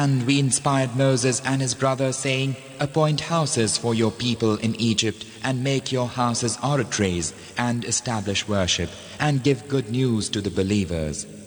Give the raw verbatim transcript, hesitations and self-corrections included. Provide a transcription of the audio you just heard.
And we inspired Moses and his brother, saying, appoint houses for your people in Egypt, and make your houses oratories, and establish worship, and give good news to the believers.